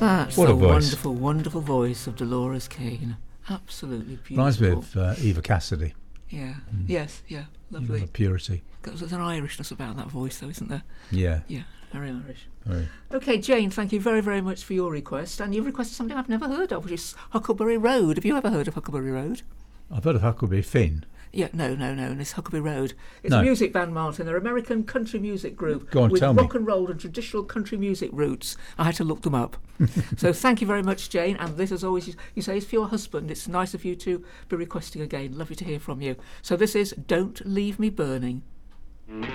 That's What a the voice. wonderful, wonderful voice of Dolores Kane. Absolutely beautiful. Reminds me of Eva Cassidy. Yeah. Yes. Yeah. Lovely. The purity. There's an Irishness about that voice, though, isn't there? Yeah. Yeah. Very Irish. Very. Okay, Jane, thank you very, very much for your request. And you've requested something I've never heard of, which is Huckleberry Road. Have you ever heard of Huckleberry Road? I've heard of Huckleberry Finn. Yeah, no, and it's Huckleberry Road. It's No. a music band, Martin. They're an American country music group Go on, with tell me. rock and roll and traditional country music roots. I had to look them up. So thank you very much, Jane. And this, as always, you say is for your husband. It's nice of you to be requesting again. Lovely to hear from you. So this is Don't Leave Me Burning.